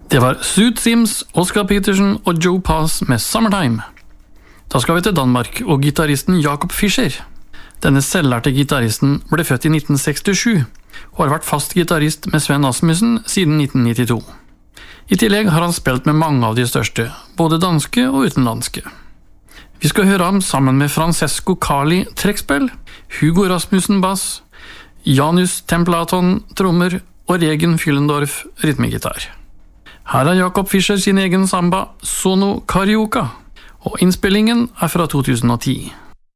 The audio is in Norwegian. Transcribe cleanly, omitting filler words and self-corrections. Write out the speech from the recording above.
Det var Sue Sims, Oscar Peterson og Joe Pass med Summertime. Da skal vi til Danmark og gitaristen Jakob Fischer. Denne selvlærte gitaristen ble født i 1967 og har vært fast gitarist med Sven Asmussen siden 1992. I tillegg har han spilt med mange av de største, både danske og utenlandske. Vi skal høre ham sammen med Francesco Carli trekkspill, Hugo Rasmussen bass, Janus Templaton trommer og Regen Fyllendorf rytmegitar. Her er Jakob Fischer sin egen samba Sono Carioca, og innspillingen er fra 2010.